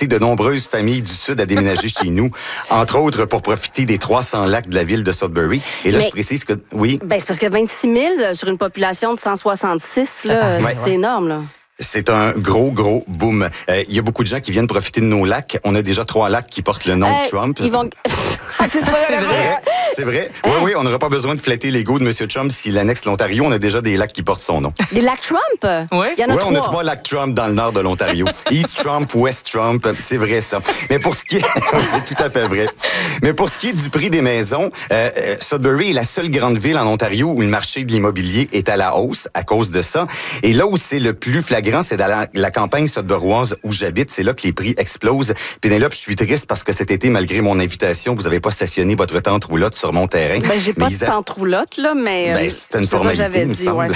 incité de nombreuses familles du Sud à déménager chez nous, entre autres pour profiter des 300 lacs de la ville de Sudbury. Et là, je précise que... Oui? Ben, c'est parce que 26 000 sur une population de 166, là, c'est énorme, là. C'est un gros boom. Il y a beaucoup de gens qui viennent profiter de nos lacs. On a déjà 3 lacs qui portent le nom de Trump. Ils vont... c'est vrai. C'est vrai. Oui, on n'aura pas besoin de flatter l'ego de M. Trump s'il annexe l'Ontario. On a déjà des lacs qui portent son nom. Des lacs Trump? Oui. Il y en a 3. On a 3 lacs Trump dans le nord de l'Ontario. East Trump, West Trump. C'est vrai, ça. Mais pour ce qui est... c'est tout à fait vrai. Mais pour ce qui est du prix des maisons, Sudbury est la seule grande ville en Ontario où le marché de l'immobilier est à la hausse à cause de ça. Et là où c'est le plus flagrant, c'est dans la campagne sudburoise où j'habite. C'est là que les prix explosent. Pénélope, je suis triste parce que cet été, malgré mon invitation, vous n'avez pas stationné votre tente roulotte sur mon terrain. Ben, j'ai pas de tente roulotte, là, mais... Ben, c'était une formalité, il me semble.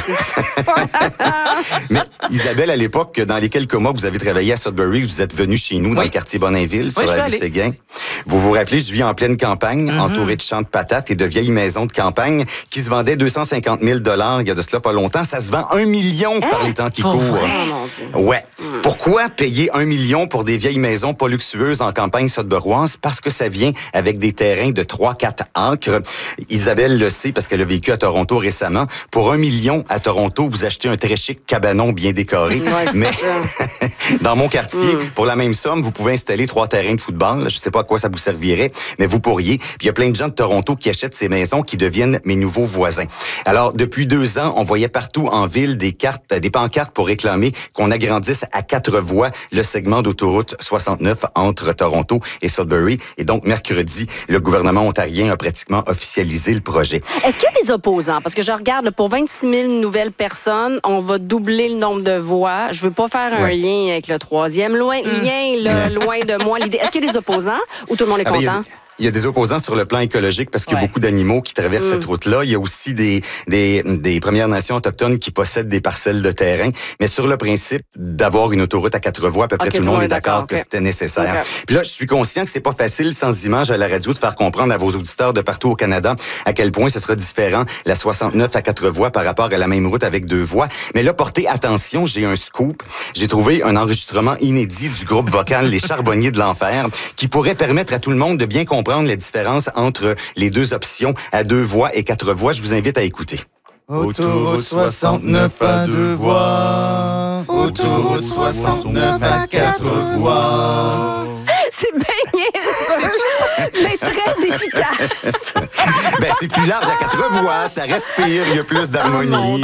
Mais Isabelle, à l'époque, dans les quelques mois que vous avez travaillé à Sudbury, vous êtes venue chez nous dans le quartier Boninville, sur la rue Séguin. Vous vous rappelez, je vis en pleine campagne, entouré de champs de patates et de vieilles maisons de campagne qui se vendaient 250 000 $. Il y a de cela pas longtemps. Ça se vend 1 million par les temps qui courent. Ouais. Pourquoi payer 1 million pour des vieilles maisons pas luxueuses en campagne sudburoise? Parce que ça vient avec des terrains de 3-4 acres. Isabelle le sait parce qu'elle a vécu à Toronto récemment. Pour 1 million à Toronto, vous achetez un très chic cabanon bien décoré. Mais dans mon quartier, pour la même somme, vous pouvez installer 3 terrains de football. Je sais pas à quoi ça vous servirait, mais vous pourriez. Puis il y a plein de gens de Toronto qui achètent ces maisons qui deviennent mes nouveaux voisins. Alors, depuis 2 ans, on voyait partout en ville des pancartes pour réclamer qu'on agrandisse à 4 voies le segment d'autoroute 69 entre Toronto et Sudbury. Et donc, mercredi, le gouvernement ontarien a pratiquement officialisé le projet. Est-ce qu'il y a des opposants? Parce que je regarde, là, pour 26 000 nouvelles personnes, on va doubler le nombre de voies. Je veux pas faire un lien avec le 3e. Loin de moi l'idée. Est-ce qu'il y a des opposants ou tout le monde est content? Il y a des opposants sur le plan écologique parce qu'il y a beaucoup d'animaux qui traversent cette route-là. Il y a aussi des Premières Nations autochtones qui possèdent des parcelles de terrain. Mais sur le principe d'avoir une autoroute à 4 voies, à peu près tout le monde est d'accord que c'était nécessaire. Puis là, je suis conscient que c'est pas facile sans images à la radio de faire comprendre à vos auditeurs de partout au Canada à quel point ce sera différent la 69 à 4 voies par rapport à la même route avec 2 voies. Mais là, portez attention, j'ai un scoop. J'ai trouvé un enregistrement inédit du groupe vocal Les Charbonniers de l'Enfer qui pourrait permettre à tout le monde de bien comprendre la différence entre les 2 options à 2 voies et 4 voies. Je vous invite à écouter. Autoroute 69 à 2 voies. Autoroute 69 à 4 voies. C'est bien, mais très efficace. Ben, c'est plus large à 4 voies, ça respire, il y a plus d'harmonie.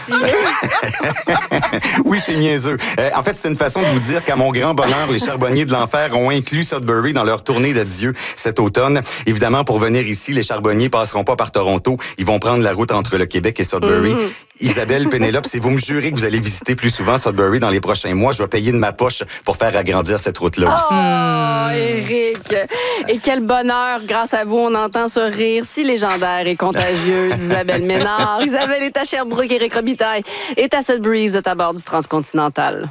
Oui, c'est niaiseux. En fait, c'est une façon de vous dire qu'à mon grand bonheur, les Charbonniers de l'Enfer ont inclus Sudbury dans leur tournée d'adieu cet automne. Évidemment, pour venir ici, les Charbonniers passeront pas par Toronto. Ils vont prendre la route entre le Québec et Sudbury. Isabelle, Pénélope, si vous me jurez que vous allez visiter plus souvent Sudbury dans les prochains mois, je vais payer de ma poche pour faire agrandir cette route-là aussi. Oh, Éric! Et quel bonheur, grâce à vous, on entend ce rire si légendaire et contagieux d'Isabelle Ménard. Isabelle est à Sherbrooke, Éric Robitaille est à Sudbury. Vous êtes à bord du Transcontinental.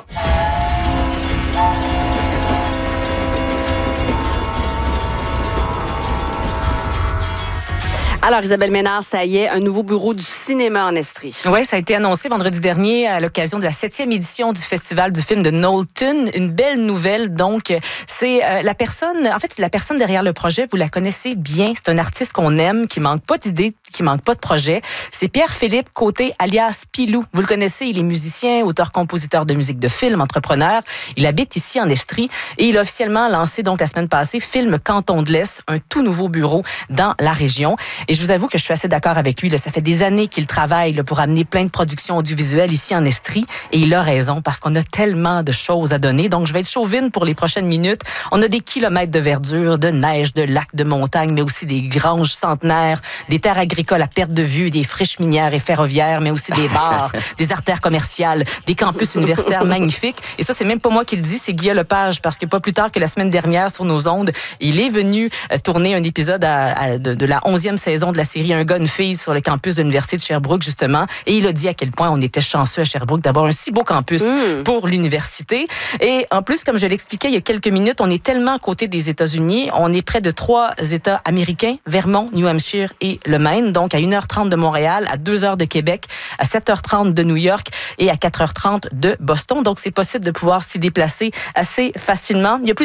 Alors, Isabelle Ménard, ça y est, un nouveau bureau du cinéma en Estrie. Oui, ça a été annoncé vendredi dernier à l'occasion de la 7e édition du Festival du film de Knowlton. Une belle nouvelle, donc. C'est la personne derrière le projet, vous la connaissez bien. C'est un artiste qu'on aime, qui manque pas d'idées, qui manque pas de projet. C'est Pierre-Philippe Côté, alias Pilou. Vous le connaissez, il est musicien, auteur-compositeur de musique de film, entrepreneur. Il habite ici en Estrie et il a officiellement lancé, donc, la semaine passée, Film Canton de l'Est, un tout nouveau bureau dans la région. Et je vous avoue que je suis assez d'accord avec lui. Là. Ça fait des années qu'il travaille pour amener plein de productions audiovisuelles ici en Estrie. Et il a raison, parce qu'on a tellement de choses à donner. Donc, je vais être chauvine pour les prochaines minutes. On a des kilomètres de verdure, de neige, de lacs, de montagnes, mais aussi des granges centenaires, des terres agricoles à perte de vue, des friches minières et ferroviaires, mais aussi des bars, des artères commerciales, des campus universitaires magnifiques. Et ça, c'est même pas moi qui le dis, c'est Guillaume Lepage, parce que pas plus tard que la semaine dernière, sur nos ondes, il est venu tourner un épisode de la 11e saison de la série Un gars, une fille sur le campus de l'Université de Sherbrooke, justement. Et il a dit à quel point on était chanceux à Sherbrooke d'avoir un si beau campus pour l'université. Et en plus, comme je l'expliquais il y a quelques minutes, on est tellement à côté des États-Unis. On est près de 3 États américains, Vermont, New Hampshire et le Maine. Donc, à 1h30 de Montréal, à 2h de Québec, à 7h30 de New York et à 4h30 de Boston. Donc, c'est possible de pouvoir s'y déplacer assez facilement. Il y a plus